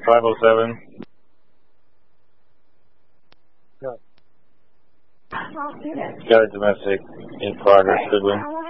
507. Go. Got a domestic in progress, Goodwin.